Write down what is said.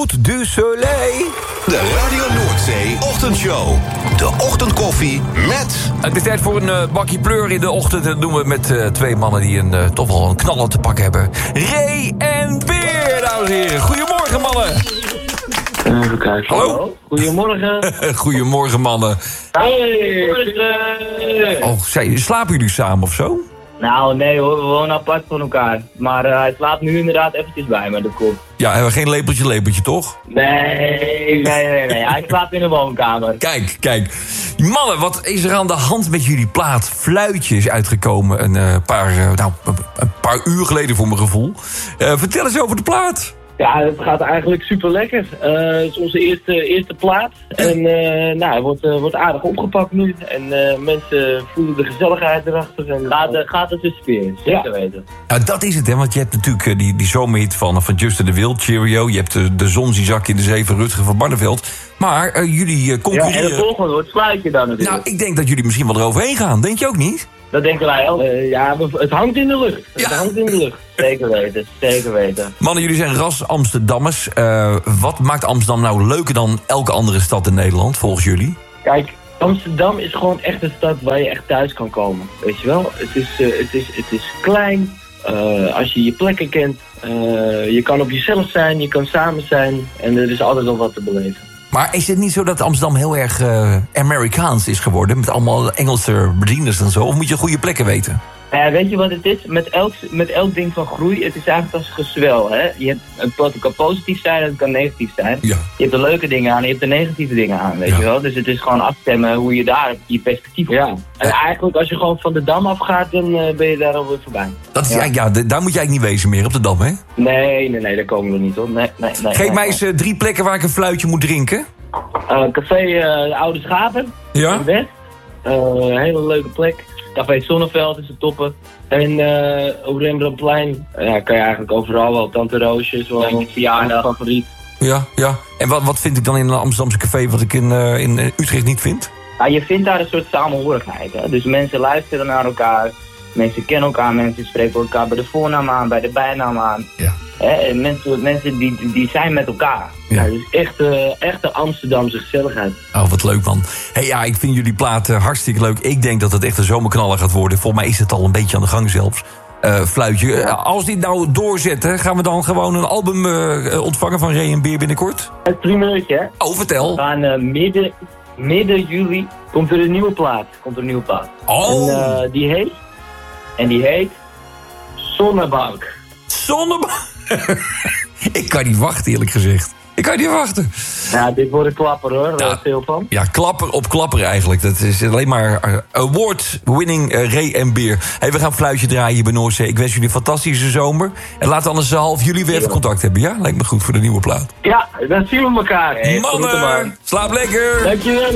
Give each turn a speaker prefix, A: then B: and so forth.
A: Route du Soleil.
B: De Radio Noordzee Ochtendshow. De ochtendkoffie met...
A: Het is tijd voor een bakje pleur in de ochtend. Dat doen we met twee mannen die toch wel een knaller te pakken hebben. Ray en Beer, dames en heren. Goedemorgen, mannen.
C: Even kijken.
A: Hallo?
C: Goedemorgen.
A: Goedemorgen, mannen.
C: Hey.
A: Oh, slapen jullie samen of zo?
C: Nou, nee hoor, we wonen apart van elkaar. Maar hij slaapt nu inderdaad eventjes bij me, dat klopt.
A: Ja, hebben we geen lepeltje, toch?
C: Nee. Hij slaapt in de woonkamer.
A: Kijk. Mannen, wat is er aan de hand met jullie plaat? Fluitje is uitgekomen een paar uur geleden voor mijn gevoel. Vertel eens over de plaat.
C: Ja, het gaat eigenlijk super lekker. Het is onze eerste plaat. En hij wordt aardig opgepakt nu. En mensen voelen de gezelligheid erachter. En gaat het dus weer, zeker weten.
A: Nou, dat is het, hè, want je hebt natuurlijk die zomerhit van Justin de Wild, Cheerio. Je hebt de zon die zak in de zee van Rutger van Barneveld. Maar jullie concurreren...
C: Ja, en het volgende wordt Fluitje dan natuurlijk.
A: Nou, ik denk dat jullie misschien wel eroverheen gaan. Denk je ook niet?
C: Dat denken wij ook. Het hangt in de lucht.
A: Ja.
C: Het hangt in de lucht. Zeker weten.
A: Mannen, jullie zijn ras Amsterdammers. Wat maakt Amsterdam nou leuker dan elke andere stad in Nederland, volgens jullie?
C: Kijk, Amsterdam is gewoon echt een stad waar je echt thuis kan komen. Weet je wel? Het is klein. Als je je plekken kent. Je kan op jezelf zijn. Je kan samen zijn. En er is altijd wel wat te beleven.
A: Maar is het niet zo dat Amsterdam heel erg Amerikaans is geworden? Met allemaal Engelse bedieners en zo? Of moet je goede plekken weten?
C: Weet je wat het is? Met elk ding van groei, het is eigenlijk als gezwel. Hè? Het kan positief zijn en het kan negatief zijn.
A: Ja.
C: Je hebt de leuke dingen aan en je hebt de negatieve dingen aan, weet je wel. Dus het is gewoon afstemmen hoe je daar je perspectief op hebt. En eigenlijk als je gewoon van de Dam afgaat, dan ben je daar alweer voorbij.
A: Dat is, daar moet je eigenlijk niet wezen meer, op de Dam, hè?
C: Nee, daar komen we niet op. Nee.
A: Geef mij eens 3 plekken waar ik een fluitje moet drinken.
C: Café De Oude Schapen.
A: Ja?
C: In West. Een hele leuke plek. Café Zonneveld is het toppen. En op Rembrandtplein kan je eigenlijk overal wel. Tante Roosje is wel een verjaardag favoriet.
A: Ja. En wat vind ik dan in een Amsterdamse café wat ik in Utrecht niet vind?
C: Ja, je vindt daar een soort samenhorigheid. Hè? Dus mensen luisteren naar elkaar. Mensen kennen elkaar. Mensen spreken elkaar bij de voornaam aan, bij de bijnaam aan.
A: Ja.
C: En mensen die zijn met elkaar.
A: Ja.
C: Dus echte Amsterdamse gezelligheid.
A: Oh, wat leuk, man. Ik vind jullie platen hartstikke leuk. Ik denk dat het echt een zomerknaller gaat worden. Volgens mij is het al een beetje aan de gang zelfs. Fluitje.
C: Ja.
A: Als dit nou doorzetten, gaan we dan gewoon een album ontvangen van Ray en Beer binnenkort?
C: Het 3 minuutjes, hè?
A: Oh, vertel.
C: We gaan midden juli komt er een nieuwe plaat.
A: Oh.
C: En die heet Zonnebank.
A: Zonnebank. Ik kan niet wachten, eerlijk gezegd.
C: Ja, dit wordt een klapper hoor, daar is veel van.
A: Ja, klapper op klapper eigenlijk. Dat is alleen maar award-winning Ray en Beer. We gaan fluitje draaien hier bij Noordzee. Ik wens jullie een fantastische zomer. En laten we anders half juli weer even contact hebben, ja? Lijkt me goed voor de nieuwe plaat.
C: Ja, dan zien we elkaar.
A: Mannen, slaap lekker!
C: Dankjewel.